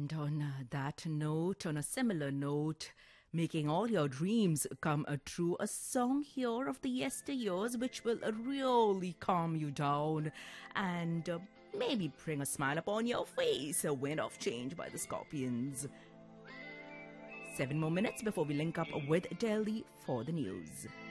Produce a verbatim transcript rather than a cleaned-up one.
And on uh, that note, on a similar note, making all your dreams come uh, true, a song here of the yesteryears which will uh, really calm you down and uh, maybe bring a smile upon your face. A Wind of Change by the Scorpions. Seven more minutes before we link up with Delhi for the news.